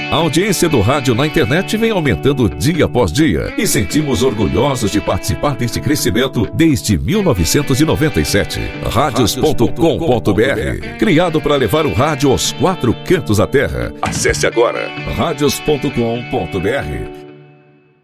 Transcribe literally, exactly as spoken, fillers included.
A audiência do rádio na internet vem aumentando dia após dia e sentimos orgulhosos de participar deste crescimento desde mil novecentos e noventa e sete. Radios ponto com ponto br, criado para levar o rádio aos quatro cantos da terra. Acesse agora radios ponto com ponto br